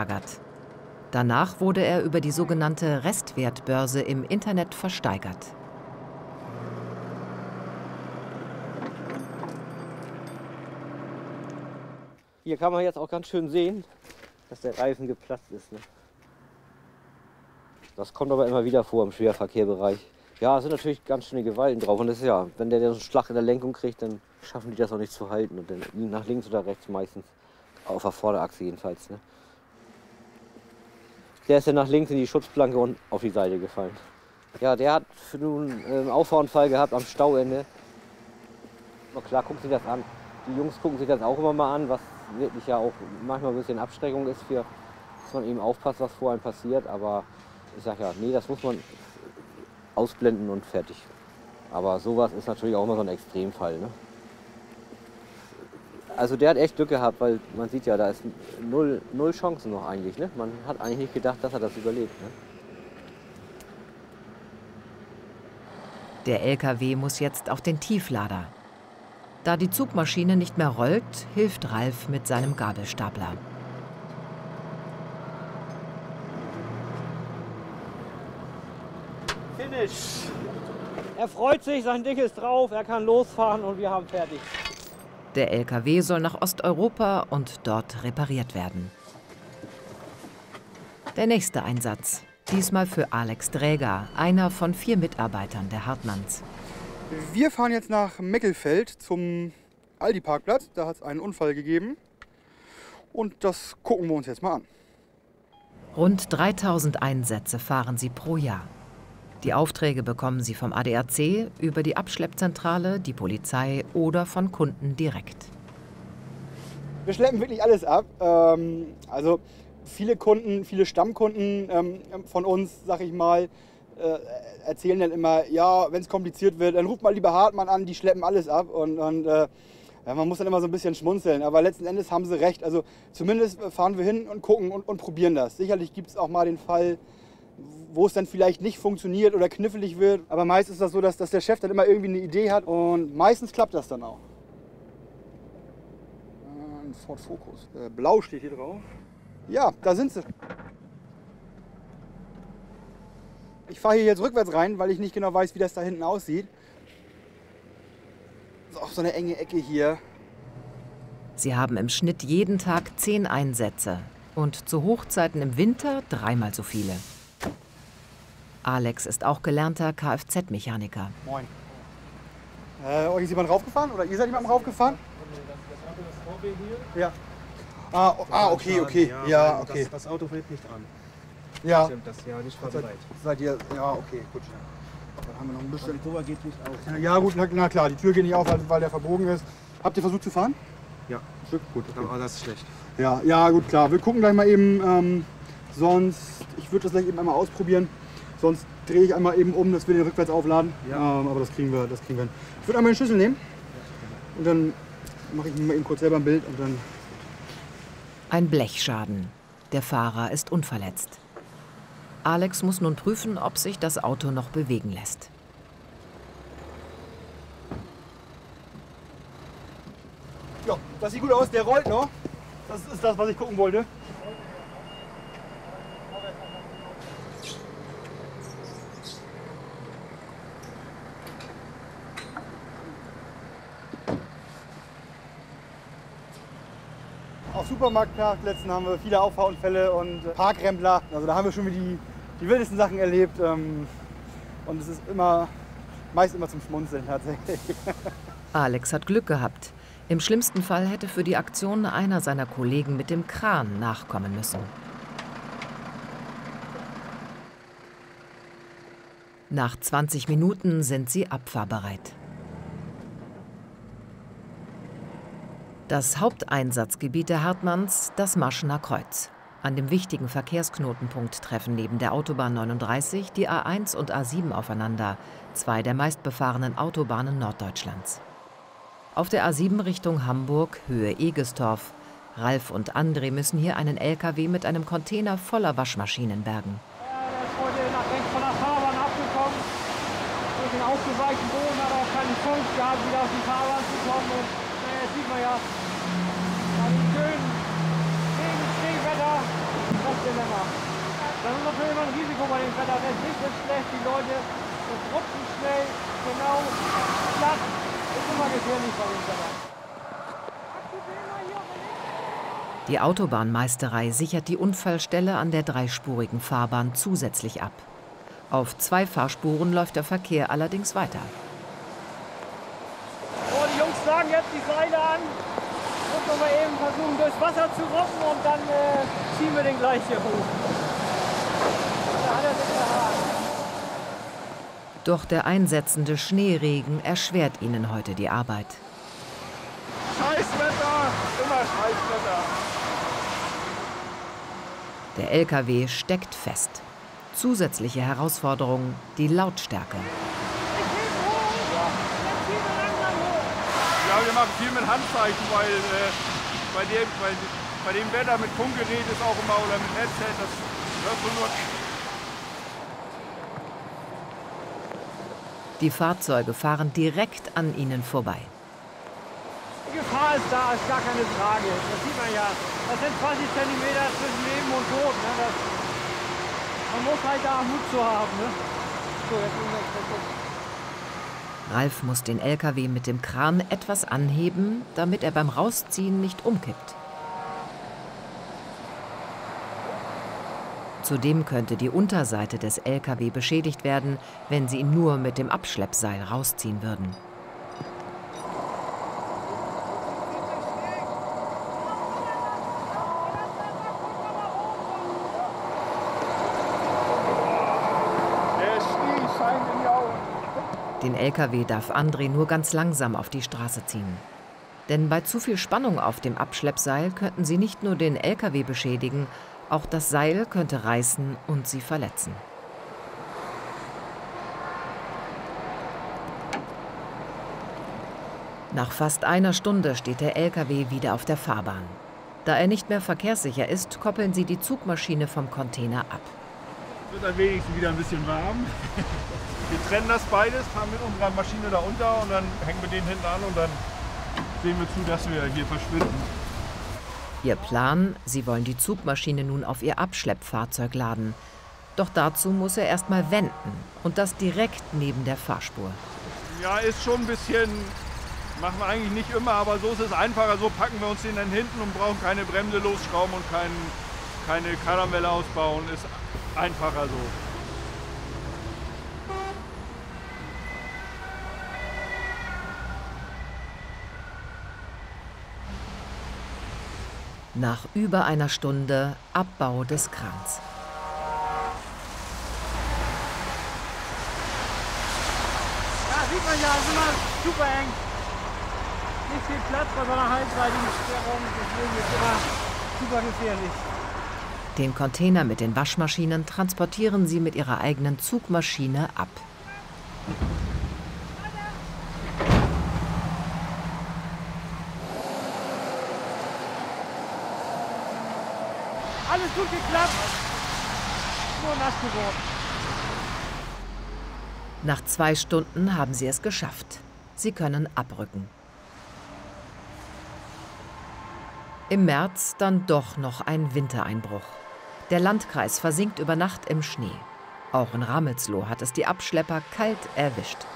eingelagert. Danach wurde er über die sogenannte Restwertbörse im Internet versteigert. Hier kann man jetzt auch ganz schön sehen, dass der Reifen geplatzt ist. Ne? Das kommt aber immer wieder vor im Schwerverkehrbereich. Ja, es sind natürlich ganz schöne Gewalten drauf. Und das ist ja, wenn der so einen Schlag in der Lenkung kriegt, dann schaffen die das auch nicht zu halten. Und dann nach links oder rechts meistens. Auf der Vorderachse jedenfalls. Ne? Der ist dann nach links in die Schutzplanke und auf die Seite gefallen. Ja, der hat nun einen Auffahrunfall gehabt am Stauende. Na klar, guckt sich das an. Die Jungs gucken sich das auch immer mal an, was wirklich ja auch manchmal ein bisschen Abschreckung ist, dass man eben aufpasst, was vor einem passiert. Aber ich sag ja, nee, das muss man ausblenden und fertig. Aber sowas ist natürlich auch immer so ein Extremfall. Ne? Also der hat echt Glück gehabt, weil man sieht ja, da ist null Chancen noch eigentlich. Ne? Man hat eigentlich nicht gedacht, dass er das überlebt. Ne? Der LKW muss jetzt auf den Tieflader. Da die Zugmaschine nicht mehr rollt, hilft Ralf mit seinem Gabelstapler. Finish! Er freut sich, sein Ding ist drauf, er kann losfahren und wir haben fertig. Der LKW soll nach Osteuropa und dort repariert werden. Der nächste Einsatz. Diesmal für Alex Dräger, einer von 4 Mitarbeitern der Hartmanns. Wir fahren jetzt nach Meckelfeld zum Aldi-Parkplatz. Da hat es einen Unfall gegeben. Und das gucken wir uns jetzt mal an. Rund 3000 Einsätze fahren sie pro Jahr. Die Aufträge bekommen sie vom ADAC, über die Abschleppzentrale, die Polizei oder von Kunden direkt. Wir schleppen wirklich alles ab. Also viele Kunden, viele Stammkunden von uns, sag ich mal, erzählen dann immer, ja, wenn es kompliziert wird, dann ruft mal lieber Hartmann an, die schleppen alles ab. Und ja, man muss dann immer so ein bisschen schmunzeln. Aber letzten Endes haben sie recht. Also zumindest fahren wir hin und gucken und probieren das. Sicherlich gibt es auch mal den Fall, wo es dann vielleicht nicht funktioniert oder knifflig wird. Aber meist ist das so, dass der Chef dann immer irgendwie eine Idee hat und meistens klappt das dann auch. Ein Ford Focus. Blau steht hier drauf. Ja, da sind sie. Ich fahre hier jetzt rückwärts rein, weil ich nicht genau weiß, wie das da hinten aussieht. Das ist auch so eine enge Ecke hier. Sie haben im Schnitt jeden Tag 10 Einsätze und zu Hochzeiten im Winter 3-mal so viele. Alex ist auch gelernter Kfz-Mechaniker. Moin. Euch ist jemand raufgefahren oder ihr seid jemandem raufgefahren? Das Auto ist VW hier. Ja. Okay. Ja, okay. Das Auto fällt nicht an. Ja. Das ja nicht fahrbereit. Seid ihr? Ja, okay, gut. Dann haben wir noch ein bisschen. Die Tür geht nicht auf. Ja, gut, na klar, die Tür geht nicht auf, weil der verbogen ist. Habt ihr versucht zu fahren? Ja. Ein Stück? Gut. Okay. Aber das ist schlecht. Ja, gut, klar. Wir gucken gleich mal eben. Ich würde das gleich eben einmal ausprobieren. Sonst drehe ich einmal eben um, dass wir den rückwärts aufladen. Ja. Aber das kriegen wir hin. Ich würde einmal den Schlüssel nehmen. Und dann mache ich mir mal eben kurz selber ein Bild und dann. Ein Blechschaden. Der Fahrer ist unverletzt. Alex muss nun prüfen, ob sich das Auto noch bewegen lässt. Ja, das sieht gut aus, der rollt noch. Das ist das, was ich gucken wollte. Auf Supermarktplätzen haben wir viele Auffahrunfälle und Parkrempler. Also da haben wir schon die wildesten Sachen erlebt. Und es ist meist immer zum Schmunzeln tatsächlich. Alex hat Glück gehabt. Im schlimmsten Fall hätte für die Aktion einer seiner Kollegen mit dem Kran nachkommen müssen. Nach 20 Minuten sind sie abfahrbereit. Das Haupteinsatzgebiet der Hartmanns, das Maschener Kreuz. An dem wichtigen Verkehrsknotenpunkt treffen neben der Autobahn 39 die A1 und A7 aufeinander, 2 der meistbefahrenen Autobahnen Norddeutschlands. Auf der A7 Richtung Hamburg, Höhe Egestorf. Ralf und André müssen hier einen LKW mit einem Container voller Waschmaschinen bergen. Der ist heute nach rechts von der Fahrbahn abgekommen. Durch den aufgeweichten Boden hat er auch keine Chance gehabt, wieder auf die Fahrbahn zu kommen. Und jetzt sieht man ja, bei dem schönen Regenwetter das ist natürlich immer ein Risiko bei dem Wetter. Das Licht ist schlecht, die Leute rutschen schnell, genau, platt. Ist immer gefährlich bei dem Wetter. Die Autobahnmeisterei sichert die Unfallstelle an der dreispurigen Fahrbahn zusätzlich ab. Auf 2 Fahrspuren läuft der Verkehr allerdings weiter. So, die Jungs schlagen jetzt die Seile an. Und noch mal eben versuchen durchs Wasser zu ruppen und dann ziehen wir den gleich hier hoch. Da hat er sich verraten. Doch der einsetzende Schneeregen erschwert ihnen heute die Arbeit. Scheißwetter! Immer Scheißwetter! Der LKW steckt fest. Zusätzliche Herausforderung, die Lautstärke. Ja, wir machen viel mit Handzeichen, weil bei dem Wetter mit Funkgerät ist auch immer oder mit Headset, das hörst du nur. Die Fahrzeuge fahren direkt an ihnen vorbei. Die Gefahr ist da, ist gar keine Frage. Das sieht man ja. Das sind 20 Zentimeter zwischen Leben und Tod. Ne? Man muss halt da Mut zu haben. Ne? So, jetzt Ralf muss den LKW mit dem Kran etwas anheben, damit er beim Rausziehen nicht umkippt. Zudem könnte die Unterseite des LKW beschädigt werden, wenn sie ihn nur mit dem Abschleppseil rausziehen würden. Den LKW darf André nur ganz langsam auf die Straße ziehen. Denn bei zu viel Spannung auf dem Abschleppseil könnten sie nicht nur den LKW beschädigen, auch das Seil könnte reißen und sie verletzen. Nach fast einer Stunde steht der LKW wieder auf der Fahrbahn. Da er nicht mehr verkehrssicher ist, koppeln sie die Zugmaschine vom Container ab. Wird dann wenigstens wieder ein bisschen warm. Wir trennen das beides, fahren mit unserer Maschine da unter und dann hängen wir den hinten an und dann sehen wir zu, dass wir hier verschwinden. Ihr Plan, sie wollen die Zugmaschine nun auf ihr Abschleppfahrzeug laden. Doch dazu muss er erst mal wenden und das direkt neben der Fahrspur. Ja, ist schon ein bisschen, machen wir eigentlich nicht immer, aber so ist es einfacher. So packen wir uns den dann hinten und brauchen keine Bremse losschrauben und keine Karamelle ausbauen. Ist einfacher so. Nach über einer Stunde Abbau des Krans. Ja, sieht man ja, ist immer super eng. Nicht viel Platz bei so einer halbseitigen Sperrung, deswegen ist immer super gefährlich. Den Container mit den Waschmaschinen transportieren sie mit ihrer eigenen Zugmaschine ab. Alles gut geklappt, nur nass geworden. Nach 2 Stunden haben sie es geschafft. Sie können abrücken. Im März dann doch noch ein Wintereinbruch. Der Landkreis versinkt über Nacht im Schnee. Auch in Ramelsloh hat es die Abschlepper kalt erwischt.